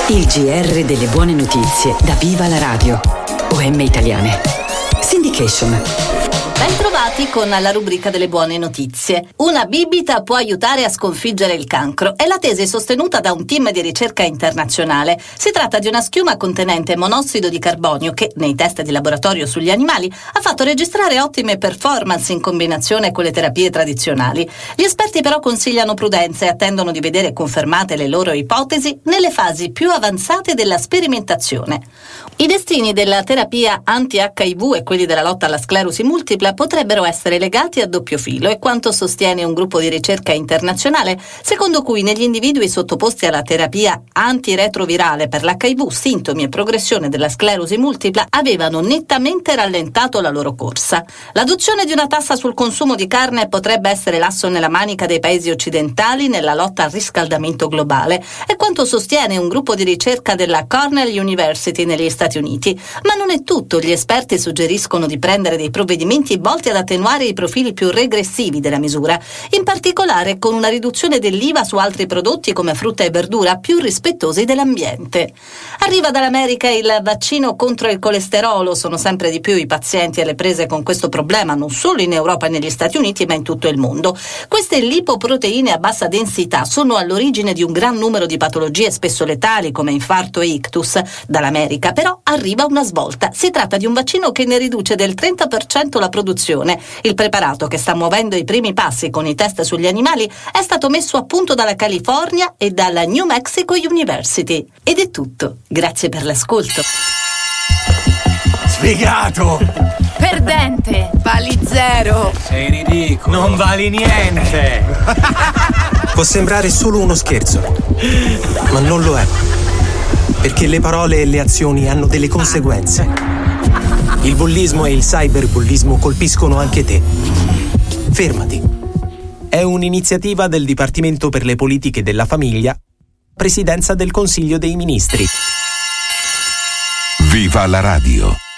Il GR delle buone notizie da Viva la Radio. OM Italiane. Syndication. Bentrovati con la rubrica delle buone notizie. Una bibita può aiutare a sconfiggere il cancro. È la tesi sostenuta da un team di ricerca internazionale. Si tratta di una schiuma contenente monossido di carbonio che, nei test di laboratorio sugli animali, ha fatto registrare ottime performance in combinazione con le terapie tradizionali. Gli esperti però consigliano prudenza e attendono di vedere confermate le loro ipotesi nelle fasi più avanzate della sperimentazione. I destini della terapia anti-HIV e quelli della lotta alla sclerosi multipla potrebbero essere legati a doppio filo, è quanto sostiene un gruppo di ricerca internazionale, secondo cui negli individui sottoposti alla terapia antiretrovirale per l'HIV, sintomi e progressione della sclerosi multipla avevano nettamente rallentato la loro corsa. L'adozione di una tassa sul consumo di carne potrebbe essere l'asso nella manica dei paesi occidentali nella lotta al riscaldamento globale, è quanto sostiene un gruppo di ricerca della Cornell University negli Stati Uniti. Ma non è tutto, gli esperti suggeriscono di prendere dei provvedimenti volti ad attenuare i profili più regressivi della misura, in particolare con una riduzione dell'IVA su altri prodotti come frutta e verdura più rispettosi dell'ambiente. Arriva dall'America il vaccino contro il colesterolo, sono sempre di più i pazienti alle prese con questo problema, non solo in Europa e negli Stati Uniti ma in tutto il mondo. Queste lipoproteine a bassa densità sono all'origine di un gran numero di patologie spesso letali come infarto e ictus. Dall'America però arriva una svolta, si tratta di un vaccino che ne riduce del 30% la produzione. Il preparato, che sta muovendo i primi passi con i test sugli animali, è stato messo a punto dalla California e dalla New Mexico University. Ed è tutto. Grazie per l'ascolto. Sfigato! Perdente! Vali zero! Sei ridicolo! Non vali niente! Può sembrare solo uno scherzo, ma non lo è. Perché le parole e le azioni hanno delle conseguenze. Il bullismo e il cyberbullismo colpiscono anche te. Fermati. È un'iniziativa del Dipartimento per le Politiche della Famiglia, Presidenza del Consiglio dei Ministri. Viva la radio.